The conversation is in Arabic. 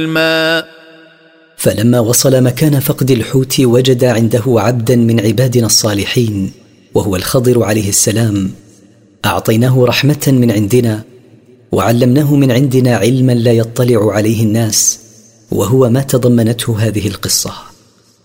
الماء. فلما وصل مكان فقد الحوت وجد عنده عبدا من عبادنا الصالحين وهو الخضر عليه السلام، أعطيناه رحمة من عندنا وعلمناه من عندنا علما لا يطلع عليه الناس، وهو ما تضمنته هذه القصة.